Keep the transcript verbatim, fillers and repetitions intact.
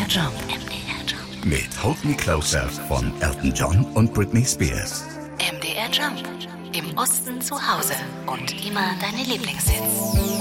Jump. M D R Jump. Mit Hold Me Closer von Elton John und Britney Spears. M D R Jump. Im Osten zu Hause und immer deine Lieblingshits.